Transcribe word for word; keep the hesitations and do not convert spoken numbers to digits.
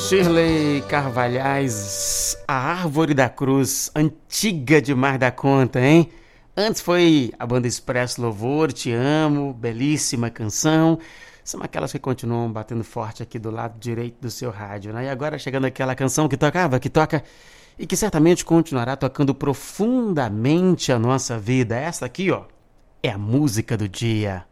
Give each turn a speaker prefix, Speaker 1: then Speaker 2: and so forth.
Speaker 1: Shirley Carvalhais, A Árvore da Cruz, antiga demais da conta, hein? Antes foi a banda Expresso Louvor, Te Amo, belíssima canção. São aquelas que continuam batendo forte aqui do lado direito do seu rádio, né? E agora chegando aquela canção que tocava, que toca e que certamente continuará tocando profundamente a nossa vida. Essa aqui, ó, é a música do dia.